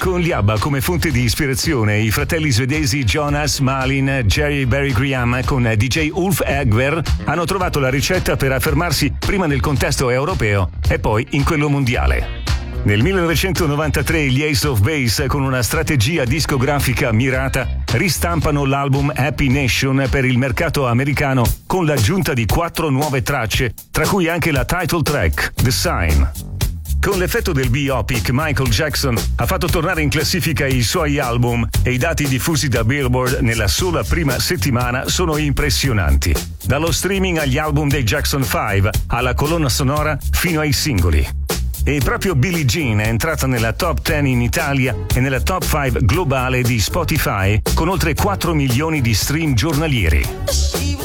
Con gli ABBA come fonte di ispirazione, i fratelli svedesi Jonas Malin, Jerry Barry Graham con DJ Ulf Egver hanno trovato la ricetta per affermarsi prima nel contesto europeo e poi in quello mondiale. Nel 1993 gli Ace of Base, con una strategia discografica mirata, ristampano l'album Happy Nation per il mercato americano con l'aggiunta di 4 nuove tracce, tra cui anche la title track, The Sign. Con l'effetto del biopic, Michael Jackson ha fatto tornare in classifica i suoi album e i dati diffusi da Billboard nella sola prima settimana sono impressionanti. Dallo streaming agli album dei Jackson 5, alla colonna sonora fino ai singoli. E proprio Billie Jean è entrata nella top 10 in Italia e nella top 5 globale di Spotify con oltre 4 milioni di stream giornalieri.